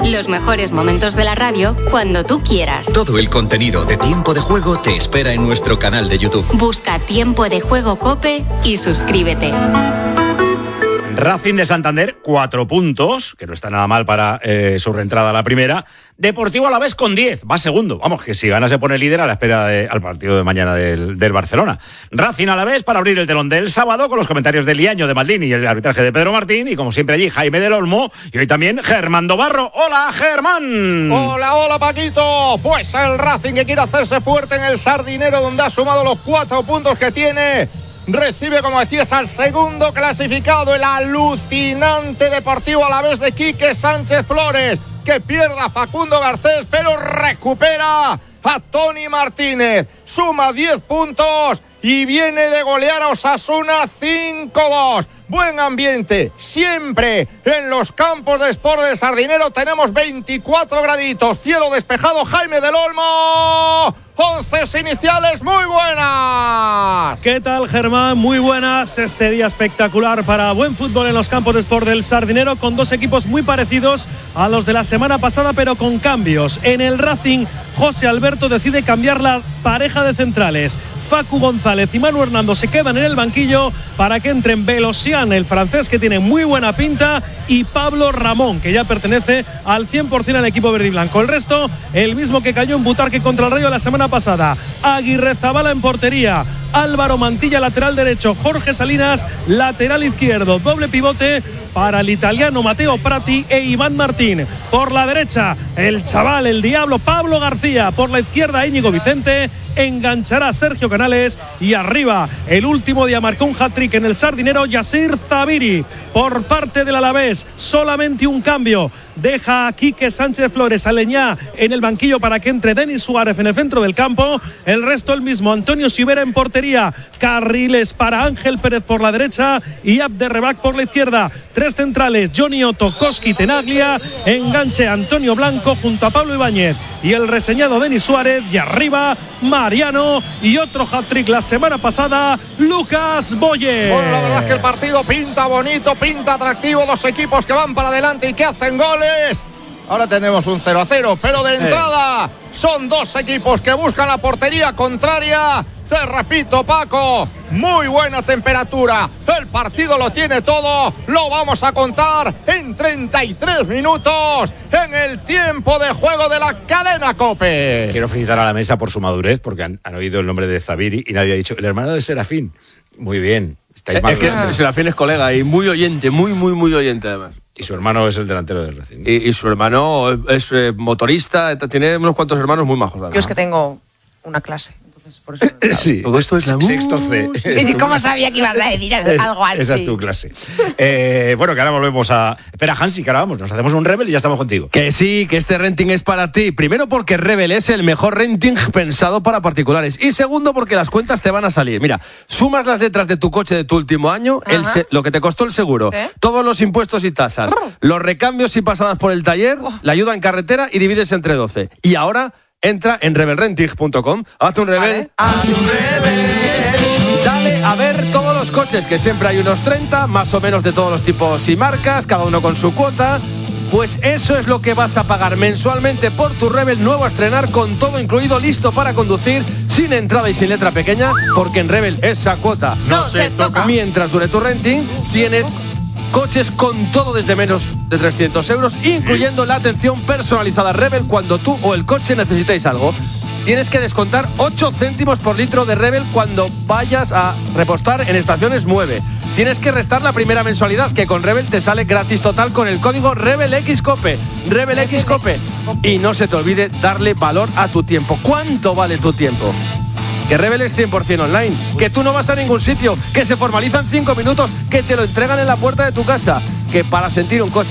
Los mejores momentos de la radio cuando tú quieras. Todo el contenido de Tiempo de Juego te espera en nuestro canal de YouTube. Busca Tiempo de Juego COPE y suscríbete. Racing de Santander, 4 puntos, que no está nada mal para su reentrada a la primera. Deportivo Alavés con 10, va segundo. Vamos, que si gana se pone líder a la espera al partido de mañana del Barcelona. Racing Alavés para abrir el telón del sábado con los comentarios de Liaño, de Maldini y el arbitraje de Pedro Martín. Y como siempre allí, Jaime del Olmo y hoy también Germán Dobarro. ¡Hola, Germán! Hola, Paquito. Pues el Racing que quiere hacerse fuerte en el Sardinero, donde ha sumado los 4 puntos que tiene. Recibe, como decías, al segundo clasificado, el alucinante Deportivo Alavés de Quique Sánchez Flores, que pierde a Facundo Garcés, pero recupera a Toni Martínez. Suma 10 puntos y viene de golear a Osasuna 5-2. Buen ambiente, siempre en los campos de Sport del Sardinero. Tenemos 24 graditos, cielo despejado. Jaime del Olmo, 11 iniciales, muy buenas. ¿Qué tal, Germán? Muy buenas. Este día espectacular para buen fútbol en los campos de Sport del Sardinero, con dos equipos muy parecidos a los de la semana pasada, pero con cambios. En el Racing, José Alberto decide cambiar la pareja de centrales. Facu González y Manu Hernando se quedan en el banquillo para que entren Velosian, el francés, que tiene muy buena pinta, y Pablo Ramón, que ya pertenece al 100% al equipo verde y blanco. El resto, el mismo que cayó en Butarque contra el Rayo la semana pasada. Aguirrezabala en portería, Álvaro Mantilla lateral derecho, Jorge Salinas lateral izquierdo, doble pivote para el italiano Matteo Prati e Iván Martín. Por la derecha, el chaval, el diablo Pablo García. Por la izquierda, Íñigo Vicente. Enganchará Sergio Canales y arriba el último día marcó un hat-trick en el Sardinero, Yasir Zabiri. Por parte del Alavés, solamente un cambio. Deja a Quique Sánchez Flores a Leñá en el banquillo para que entre Denis Suárez en el centro del campo. El resto el mismo, Antonio Sivera en portería, carriles para Ángel Pérez por la derecha y Abderrebac por la izquierda. 3 centrales, Johnny Otto, Koski, Tenaglia. Enganche Antonio Blanco junto a Pablo Ibáñez y el reseñado Denis Suárez. Y arriba Mariano y otro hat-trick la semana pasada, Lucas Boye. Bueno, la verdad es que el partido pinta bonito, pinta atractivo. Dos equipos que van para adelante y que hacen goles. Ahora tenemos un 0-0, pero de entrada son dos equipos que buscan la portería contraria. Te repito, Paco, muy buena temperatura. El partido lo tiene todo. Lo vamos a contar en 33 minutos en el tiempo de juego de la cadena COPE. Quiero felicitar a la mesa por su madurez, porque han oído el nombre de Zabiri y nadie ha dicho el hermano de Serafín. Muy bien. Estáis Es que Serafín es colega y muy oyente, muy oyente además. Y su hermano es el delantero del Racing. Y su hermano es motorista, tiene unos cuantos hermanos muy majos. Yo es que tengo una clase. Por eso, sí, todo esto es la sexto C. ¿Y cómo sabía que ibas a decir algo así? Esa es tu clase. Bueno, que ahora volvemos a... Espera, Hansi, que ahora vamos, nos hacemos un Rebel y ya estamos contigo. Que sí, que este renting es para ti. Primero porque Rebel es el mejor renting pensado para particulares. Y segundo porque las cuentas te van a salir. Mira, sumas las letras de tu coche de tu último año, lo que te costó el seguro, todos los impuestos y tasas, los recambios y pasadas por el taller, la ayuda en carretera y divides entre 12. Y ahora... entra en rebelrenting.com, hazte un Rebel. Hazte un Rebel. Dale a ver todos los coches, que siempre hay unos 30, más o menos de todos los tipos y marcas, cada uno con su cuota. Pues eso es lo que vas a pagar mensualmente por tu Rebel nuevo a estrenar, con todo incluido, listo para conducir, sin entrada y sin letra pequeña, porque en Rebel esa cuota no se toca. Mientras dure tu renting, tienes coches con todo desde menos de 300 euros, incluyendo la atención personalizada Rebel cuando tú o el coche necesitéis algo. Tienes que descontar 8 céntimos por litro de Rebel cuando vayas a repostar en estaciones Mueve. Tienes que restar la primera mensualidad, que con Rebel te sale gratis total con el código RebelXCOPE. RebelXCOPE. Y no se te olvide darle valor a tu tiempo. ¿Cuánto vale tu tiempo? Que Rebel es 100% online, que tú no vas a ningún sitio, que se formaliza en 5 minutos, que te lo entregan en la puerta de tu casa, que para sentir un coche